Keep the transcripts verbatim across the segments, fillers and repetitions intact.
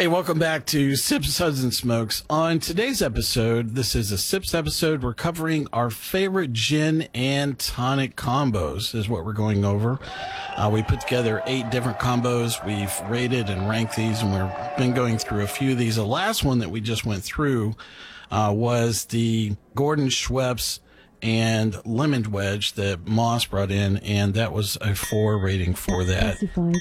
Hey, welcome back to Sips, Suds, and Smokes. On today's episode, this is a Sips episode. We're covering our favorite gin and tonic combos is what we're going over. Uh, we put together eight different combos. We've rated and ranked these, and we've been going through a few of these. The last one that we just went through uh, was the Gordon Schweppes and Lemon Wedge that Moss brought in, and that was a four rating for that. Classified.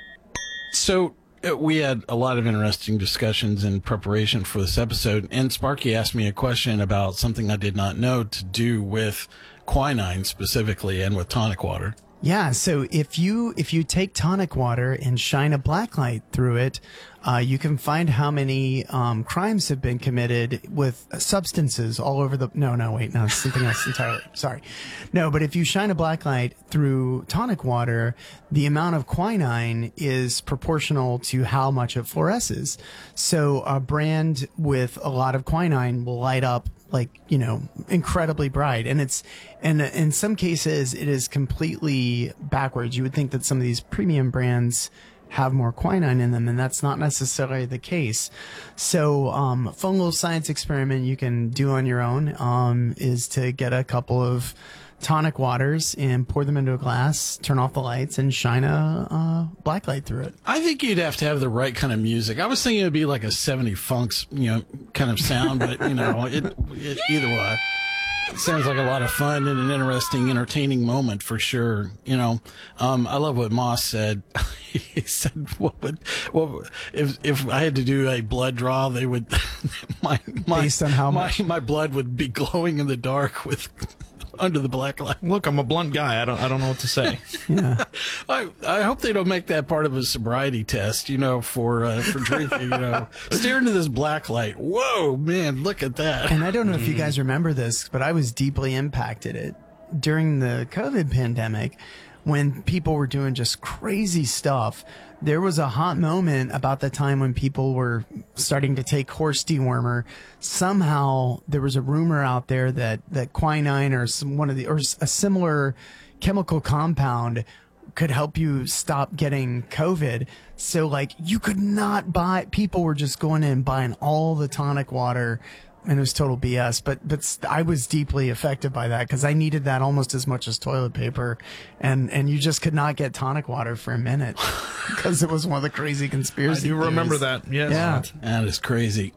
So we had a lot of interesting discussions in preparation for this episode, and Sparky asked me a question about something I did not know to do with quinine specifically and with tonic water. Yeah, so if you if you take tonic water and shine a black light through it, uh, you can find how many um, crimes have been committed with substances all over the... No, no, wait, no, it's something else entirely. Sorry. No, but if you shine a black light through tonic water, the amount of quinine is proportional to how much it fluoresces. So a brand with a lot of quinine will light up like, you know, incredibly bright. And it's, and in some cases, it is completely backwards. You would think that some of these premium brands have more quinine in them, and that's not necessarily the case. So, um, a fun little science experiment you can do on your own, um, is to get a couple of tonic waters and pour them into a glass, turn off the lights, and shine a, uh, black light through it. I think you'd have to have the right kind of music. I was thinking it'd be like a seventy funks, you know, kind of sound, but you know, it, it either way. It sounds like a lot of fun and an interesting, entertaining moment for sure. You know, um, I love what Moss said. He said, "What would, what would, if if I had to do a blood draw, they would my my Based on how my, much? my blood would be glowing in the dark with." Under the black light. Look, I'm a blunt guy. I don't. I don't know what to say. Yeah. I I hope they don't make that part of a sobriety test. You know, for uh, for drinking. You know, stare into this black light. Whoa, man, look at that. And I don't know if you guys remember this, but I was deeply impacted it during the COVID pandemic when people were doing just crazy stuff. There was a hot moment about the time when people were starting to take horse dewormer. Somehow there was a rumor out there that, that quinine or some, one of the, or a similar chemical compound could help you stop getting COVID. So like you could not buy, people were just going in and buying all the tonic water, and it was total B S, but, but I was deeply affected by that because I needed that almost as much as toilet paper. And, and you just could not get tonic water for a minute because it was one of the crazy I conspiracy do remember theories. that. Yes. Yeah. That is crazy.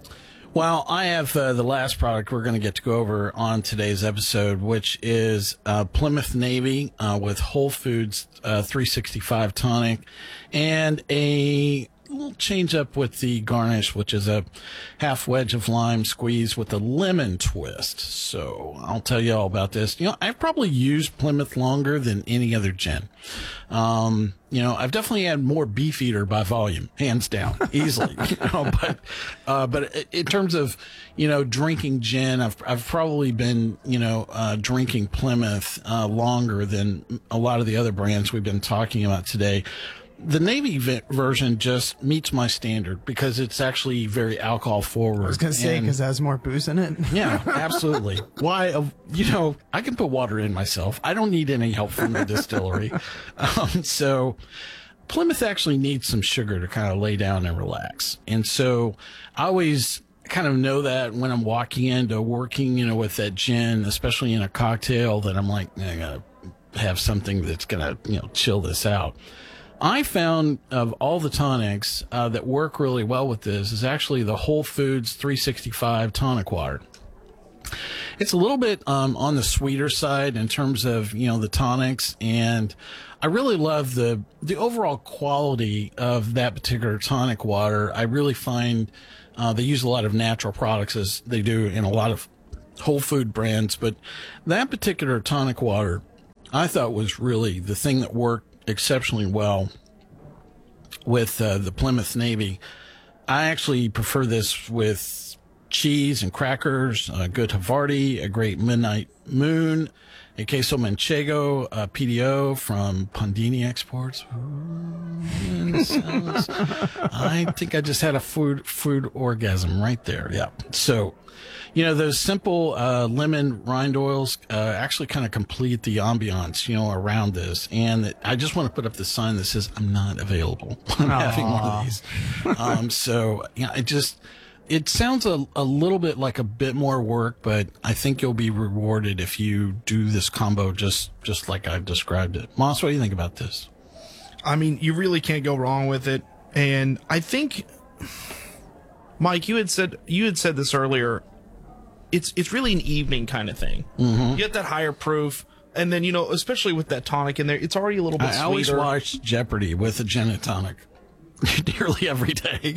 Well, I have uh, the last product we're going to get to go over on today's episode, which is uh, Plymouth Navy uh, with Whole Foods uh, three sixty-five tonic and a little change up with the garnish, which is a half wedge of lime squeeze with a lemon twist. So I'll tell you all about this. You know, I've probably used Plymouth longer than any other gin. Um, you know, I've definitely had more Beefeater by volume, hands down, easily. You know, but, uh, but in terms of, you know, drinking gin, I've, I've probably been, you know, uh, drinking Plymouth, uh, longer than a lot of the other brands we've been talking about today. The Navy v- version just meets my standard because it's actually very alcohol forward. I was going to say, And- because it has more booze in it. yeah, absolutely. Why, uh, you know, I can put water in myself. I don't need any help from the distillery. Um, so Plymouth actually needs some sugar to kind of lay down and relax. And so I always kind of know that when I'm walking into working, you know, with that gin, especially in a cocktail, that I'm like, I gotta have something that's gonna, you know, chill this out. I found of all the tonics uh, that work really well with this is actually the Whole Foods three sixty-five tonic water. It's a little bit um, on the sweeter side in terms of, you know, the tonics, and I really love the the overall quality of that particular tonic water. I really find uh, they use a lot of natural products, as they do in a lot of whole food brands, but that particular tonic water I thought was really the thing that worked exceptionally well with uh, the Plymouth Navy. I actually prefer this with cheese and crackers, a good Havarti, a great Midnight Moon, a queso manchego, a P D O from Pondini Exports. Ooh, sounds, I think I just had a food food orgasm right there. Yeah. So, you know, those simple uh, lemon rind oils uh, actually kind of complete the ambiance, you know, around this. And I just want to put up the sign that says, I'm not available. I'm Aww. having one of these. Um, so, you know, it just, it sounds a, a little bit like a bit more work, but I think you'll be rewarded if you do this combo just, just like I've described it. Moss, what do you think about this? I mean, you really can't go wrong with it. And I think, Mike, you had said you had said this earlier. It's it's really an evening kind of thing. Mm-hmm. You get that higher proof, and then, you know, especially with that tonic in there, it's already a little bit I sweeter. always watch Jeopardy with a gin and tonic nearly every day.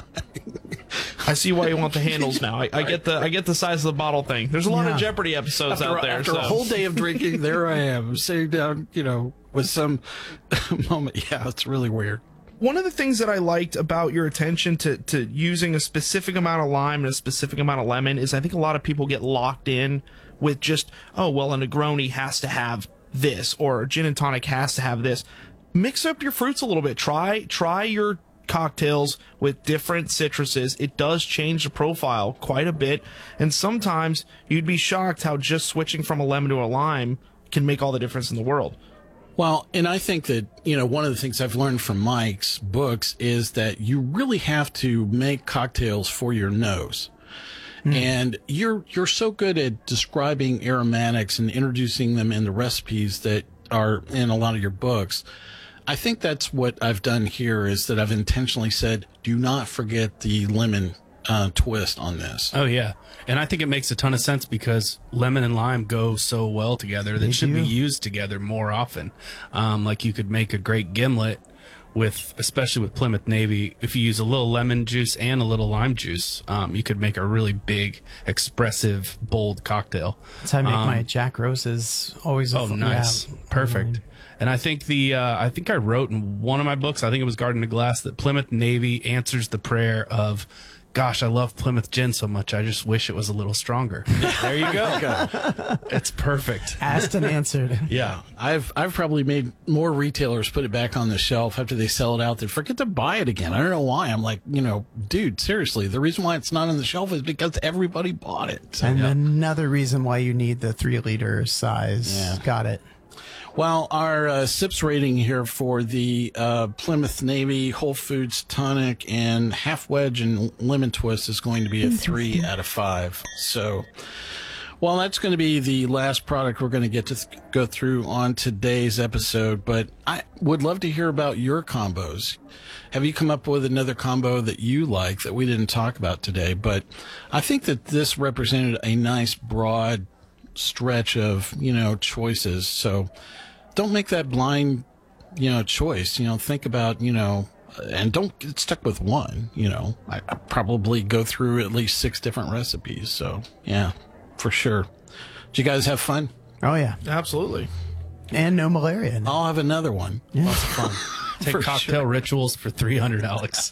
I see why you want the handles now. I, I get the I get the size of the bottle thing. There's a lot Yeah. of Jeopardy episodes After, out there. after so. a whole day of drinking, there I am sitting down, you know, with some moment. Yeah, it's really weird. One of the things that I liked about your attention to, to using a specific amount of lime and a specific amount of lemon is I think a lot of people get locked in with just, oh, well, a Negroni has to have this, or a gin and tonic has to have this. Mix up your fruits a little bit. Try try your cocktails with different citruses. It does change the profile quite a bit, and sometimes you'd be shocked how just switching from a lemon to a lime can make all the difference in the world. Well, and I think that, you know, one of the things I've learned from Mike's books is that you really have to make cocktails for your nose. Mm. And you're you're so good at describing aromatics and introducing them in the recipes that are in a lot of your books. I think that's what I've done here is that I've intentionally said, do not forget the lemon uh, twist on this. Oh, yeah. And I think it makes a ton of sense because lemon and lime go so well together. They should be used together more often. Um, like you could make a great gimlet with, especially with Plymouth Navy, if you use a little lemon juice and a little lime juice, um, you could make a really big, expressive, bold cocktail. That's how I make Um, my Jack Roses. Always. Oh, nice. Yeah. Perfect. And I think the uh, I think I wrote in one of my books, I think it was Garden of Glass, that Plymouth Navy answers the prayer of, gosh, I love Plymouth gin so much, I just wish it was a little stronger. There you go. It's perfect. Asked and answered. Yeah. I've I've probably made more retailers put it back on the shelf after they sell it out than forget to buy it again. I don't know why. I'm like, you know, dude, seriously, the reason why it's not on the shelf is because everybody bought it. So, And yeah. another reason why you need the three liter size. Yeah. Got it. Well, our uh, sips rating here for the uh, Plymouth Navy Whole Foods Tonic and Half Wedge and Lemon Twist is going to be a three out of five. So, well, that's going to be the last product we're going to get to th- go through on today's episode. But I would love to hear about your combos. Have you come up with another combo that you like that we didn't talk about today? But I think that this represented a nice broad stretch of, you know, choices. So don't make that blind, you know, choice. You know, think about, you know, and don't get stuck with one. You know, I, I probably go through at least six different recipes. So yeah, for sure. Did you guys have fun? Oh, yeah. Absolutely. And no malaria. I'll have another one. Lots of fun. Take For cocktail sure. rituals for three hundred, Alex.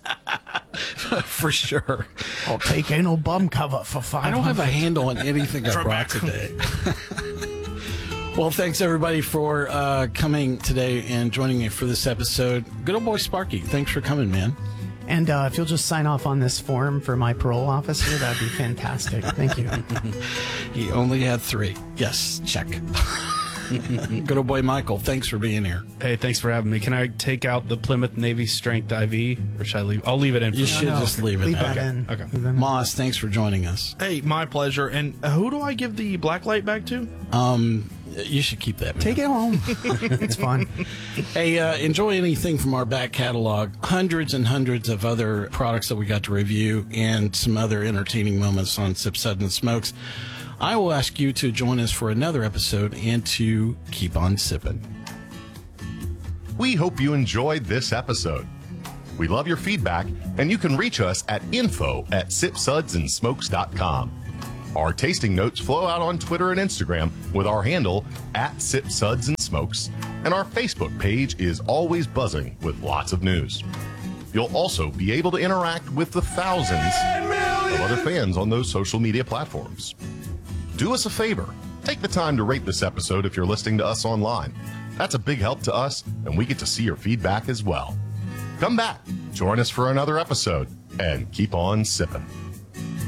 For sure. I'll take anal bum cover for five. I don't have a handle on anything I brought today. Well, thanks everybody for uh, coming today and joining me for this episode. Good old boy Sparky, thanks for coming, man. And uh, if you'll just sign off on this form for my parole officer, that'd be fantastic. Thank you. He only had three. Yes, check. Good old boy Michael, thanks for being here. Hey, thanks for having me. Can I take out the Plymouth Navy Strength I V, or should I leave? I'll leave it in. For You now. should No, just leave it Leave there. that in. Okay. Leave that in. Moss, thanks for joining us. Hey, my pleasure. And who do I give the black light back to? Um, you should keep that. Man. Take it home. It's fun. Hey, uh, enjoy anything from our back catalog. Hundreds and hundreds of other products that we got to review and some other entertaining moments on Sip Suds and Smokes. I will ask you to join us for another episode and to keep on sipping. We hope you enjoyed this episode. We love your feedback, and you can reach us at info at sip suds and smokes dot com. Our tasting notes flow out on Twitter and Instagram with our handle at sip suds and smokes, and our Facebook page is always buzzing with lots of news. You'll also be able to interact with the thousands of other fans on those social media platforms. Do us a favor. Take the time to rate this episode if you're listening to us online. That's a big help to us, and we get to see your feedback as well. Come back, join us for another episode, and keep on sipping.